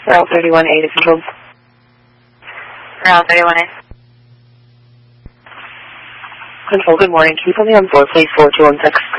Route 31A to control. Route 31A. Control, good morning. Can you put me on board, please, 4216?